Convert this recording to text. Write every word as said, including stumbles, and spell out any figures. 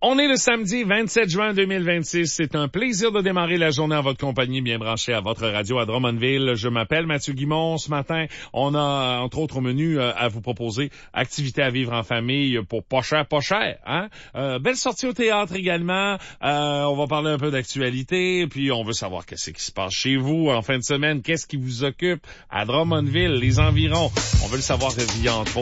On est le samedi vingt-sept juin deux mille vingt-six. C'est un plaisir de démarrer la journée en votre compagnie, bien branché à votre radio à Drummondville. Je m'appelle Mathieu Guimond. Ce matin, on a, entre autres, au menu euh, à vous proposer activités à vivre en famille pour pas cher, pas cher. Hein? Euh, belle sortie au théâtre également. Euh, on va parler un peu d'actualité. Puis, on veut savoir qu'est-ce qui se passe chez vous en fin de semaine. Qu'est-ce qui vous occupe à Drummondville, les environs. On veut le savoir via entre